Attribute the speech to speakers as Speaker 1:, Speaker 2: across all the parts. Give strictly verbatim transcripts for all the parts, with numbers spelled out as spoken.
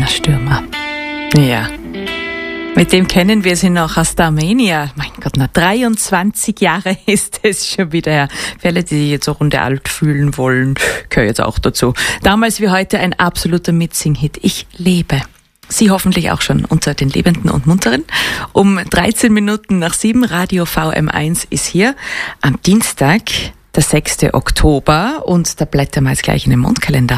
Speaker 1: Rainer Stürmer. Ja, mit dem kennen wir sie noch aus der Armenia. Mein Gott, na dreiundzwanzig Jahre ist es schon wieder her. Für alle, die sich jetzt auch runde alt fühlen wollen, gehöre jetzt auch dazu. Damals wie heute ein absoluter Mitsing-Hit. Ich lebe. Sie hoffentlich auch schon unter den Lebenden und Munteren. Um dreizehn Minuten nach sieben, Radio V M eins ist hier am Dienstag, der sechster Oktober, und da blättern wir jetzt gleich in den Mondkalender.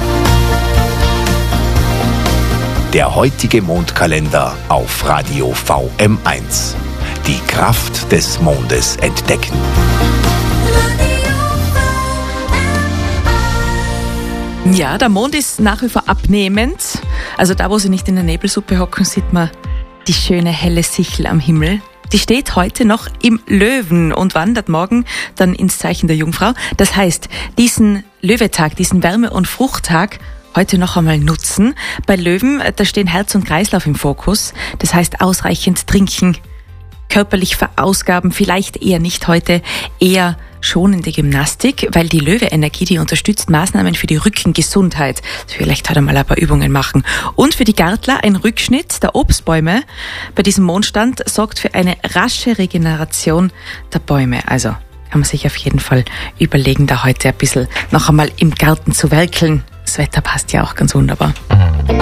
Speaker 2: Der heutige Mondkalender auf Radio V M eins. Die Kraft des Mondes entdecken.
Speaker 1: Ja, der Mond ist nach wie vor abnehmend. Also da, wo Sie nicht in der Nebelsuppe hocken, sieht man die schöne helle Sichel am Himmel. Die steht heute noch im Löwen und wandert morgen dann ins Zeichen der Jungfrau. Das heißt, diesen Löwetag, diesen Wärme- und Fruchttag heute noch einmal nutzen. Bei Löwen, da stehen Herz und Kreislauf im Fokus. Das heißt, ausreichend trinken, körperlich verausgaben, vielleicht eher nicht heute, eher schonende Gymnastik, weil die Löwe-Energie, die unterstützt Maßnahmen für die Rückengesundheit. Vielleicht heute mal ein paar Übungen machen. Und für die Gärtler ein Rückschnitt der Obstbäume bei diesem Mondstand sorgt für eine rasche Regeneration der Bäume. Also kann man sich auf jeden Fall überlegen, da heute ein bisschen noch einmal im Garten zu werkeln. Das Wetter passt ja auch ganz wunderbar.